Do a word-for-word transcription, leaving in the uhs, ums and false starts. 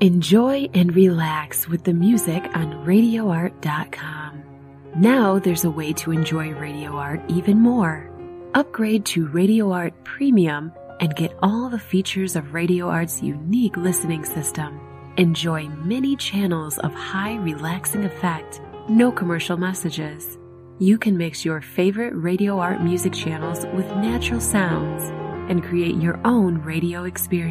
Enjoy and relax with the music on radio art dot com. Now there's a way to enjoy Radio Art even more. Upgrade to Radio Art Premium and get all the features of Radio Art's unique listening system. Enjoy many channels of high relaxing effect, no commercial messages. You can mix your favorite Radio Art music channels with natural sounds and create your own radio experience.